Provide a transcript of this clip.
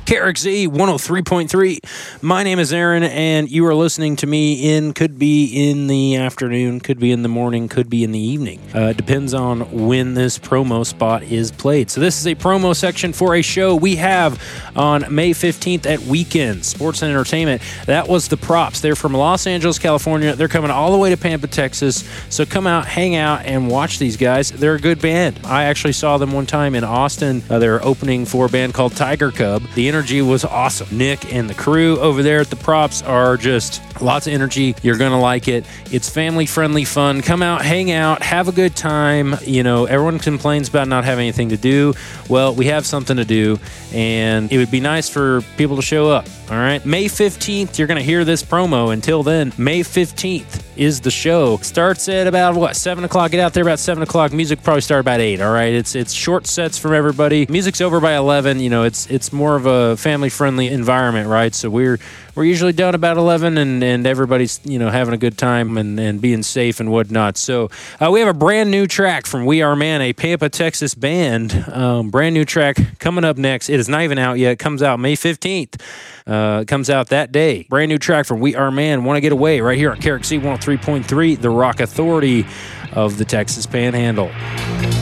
KRXZ 103.3. My name is Aaron, and you are listening to me could be in the afternoon, could be in the morning, could be in the evening. Depends on when this promo spot is played. So this is a promo section for a show we have on May 15th at Weekend Sports and Entertainment. That was the Props. They're from Los Angeles, California. They're coming all the way to Pampa, Texas. So come out, hang out, and watch these guys. They're a good band. I actually saw them one time in Austin. They're opening for a band called Tiger Cub. The energy was awesome. Nick and the crew over there at the Props are just lots of energy. You're going to like it. It's family-friendly fun. Come out, hang out, have a good time. You know, everyone complains about not having anything to do. Well, we have something to do, and it would be nice for people to show up. All right? May 15th, you're going to hear this promo. Until then, May 15th is the show. Starts at about, 7 o'clock? Get out there about 7 o'clock. Music probably start about 8, all right? It's short sets from everybody. Music's over by 11. You know, it's more of a family-friendly environment, right? So we're usually done about 11, and everybody's, you know, having a good time and being safe and whatnot. So we have a brand new track from We Are Man, a Pampa, Texas band. Brand new track coming up next. It is not even out yet. It comes out May 15th. It comes out that day. Brand new track from We Are Man, Wanna Get Away, right here on KRXZ 103.3, the rock authority of the Texas Panhandle.